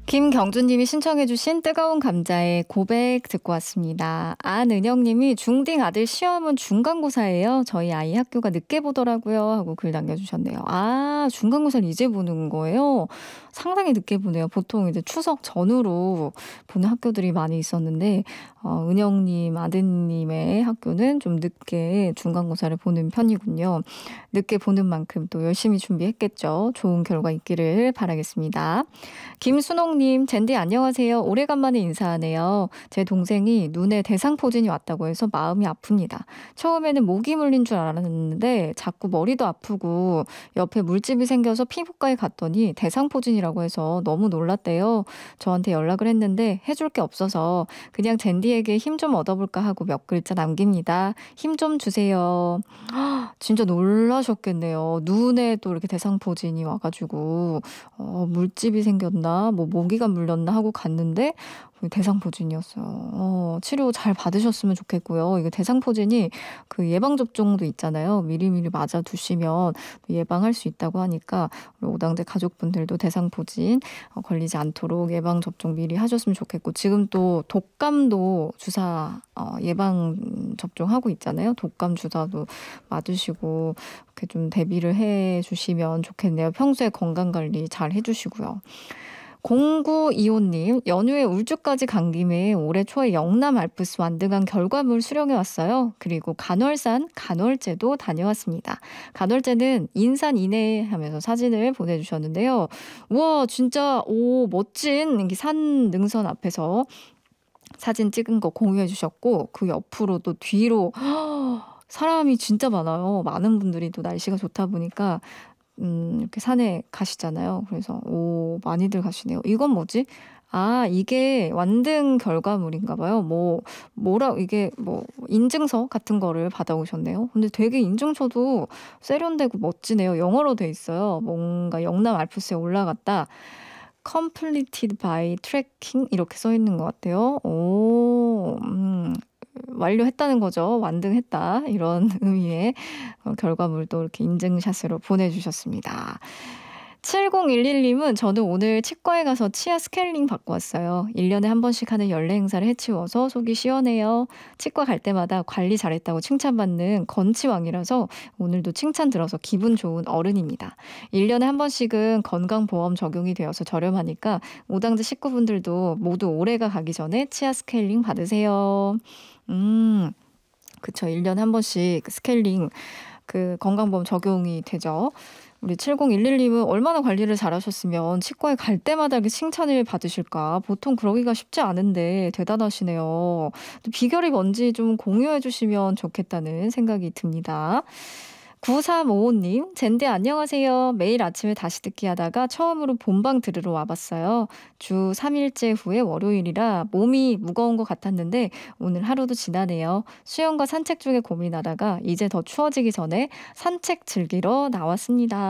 김경주님이 신청해주신 뜨거운 감자의 고백 듣고 왔습니다. 안은영님이 중딩 아들 시험은 중간고사예요. 저희 아이 학교가 늦게 보더라고요. 하고 글 남겨주셨네요. 아, 중간고사를 이제 보는 거예요? 상당히 늦게 보네요. 보통 이제 추석 전후로 보는 학교들이 많이 있었는데, 은영님, 아드님의 학교는 좀 늦게 중간고사를 보는 편이군요. 늦게 보는 만큼 또 열심히 준비했겠죠. 좋은 결과 있기를 바라겠습니다. 김순옥님, 젠디 안녕하세요. 오래간만에 인사하네요. 제 동생이 눈에 대상포진이 왔다고 해서 마음이 아픕니다. 처음에는 모기 물린 줄 알았는데 자꾸 머리도 아프고 옆에 물집이 생겨서 피부과에 갔더니 대상포진이라고 해서 너무 놀랐대요. 저한테 연락을 했는데 해줄 게 없어서 그냥 젠디에게 힘 좀 얻어볼까 하고 몇 글자 남깁니다. 힘 좀 주세요. 진짜 놀라셨겠네요. 눈에 또 이렇게 대상포진이 와가지고 물집이 생겼나 뭐 모기가 물렸나 하고 갔는데 대상포진이었어요. 치료 잘 받으셨으면 좋겠고요. 이게 대상포진이 그 예방접종도 있잖아요. 미리미리 맞아두시면 예방할 수 있다고 하니까 우리 오당제 가족분들도 대상포진 걸리지 않도록 예방접종 미리 하셨으면 좋겠고, 지금 또 독감도 주사 예방접종하고 있잖아요. 독감 주사도 맞으시고 이렇게 좀 대비를 해주시면 좋겠네요. 평소에 건강관리 잘 해주시고요. 0925님, 연휴에 울주까지 간 김에 올해 초에 영남 알프스 완등한 결과물 수령해 왔어요. 그리고 간월산 간월제도 다녀왔습니다. 간월제는 인산 이내 하면서 사진을 보내주셨는데요. 우와, 진짜 멋진 산 능선 앞에서 사진 찍은 거 공유해 주셨고, 그 옆으로 또 뒤로 사람이 진짜 많아요. 많은 분들이 또 날씨가 좋다 보니까 이렇게 산에 가시잖아요. 그래서 많이들 가시네요. 이건 뭐지? 아, 이게 완등 결과물인가 봐요. 이게 인증서 같은 거를 받아오셨네요. 근데 되게 인증서도 세련되고 멋지네요. 영어로 돼 있어요. 뭔가 영남 알프스에 올라갔다. completed by trekking 이렇게 써 있는 것 같아요. 완료했다는 거죠. 완등했다. 이런 의미의 결과물도 이렇게 인증샷으로 보내주셨습니다. 7011님은 저는 오늘 치과에 가서 치아 스케일링 받고 왔어요. 1년에 한 번씩 하는 연례 행사를 해치워서 속이 시원해요. 치과 갈 때마다 관리 잘했다고 칭찬받는 건치왕이라서 오늘도 칭찬 들어서 기분 좋은 어른입니다. 1년에 한 번씩은 건강보험 적용이 되어서 저렴하니까 오당제 식구분들도 모두 올해가 가기 전에 치아 스케일링 받으세요. 그쵸. 1년에 한 번씩 스케일링 그 건강보험 적용이 되죠. 우리 7011님은 얼마나 관리를 잘하셨으면 치과에 갈 때마다 이렇게 칭찬을 받으실까. 보통 그러기가 쉽지 않은데 대단하시네요. 또 비결이 뭔지 좀 공유해 주시면 좋겠다는 생각이 듭니다. 9355님, 젠데 안녕하세요. 매일 아침에 다시 듣기 하다가 처음으로 본방 들으러 와봤어요. 주 3일째 후에 월요일이라 몸이 무거운 것 같았는데 오늘 하루도 지나네요. 수영과 산책 중에 고민하다가 이제 더 추워지기 전에 산책 즐기러 나왔습니다.